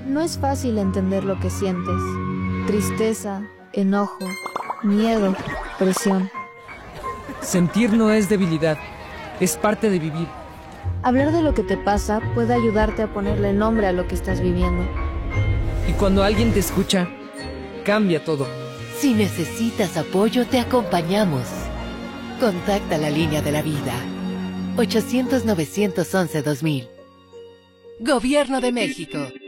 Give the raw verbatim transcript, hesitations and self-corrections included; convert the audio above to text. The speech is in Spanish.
No es fácil entender lo que sientes. Tristeza, enojo, miedo, presión. Sentir no es debilidad, es parte de vivir. Hablar de lo que te pasa puede ayudarte a ponerle nombre a lo que estás viviendo. Y cuando alguien te escucha, cambia todo. Si necesitas apoyo, te acompañamos. Contacta la línea de la vida. ochocientos, novecientos once, dos mil. Gobierno de México.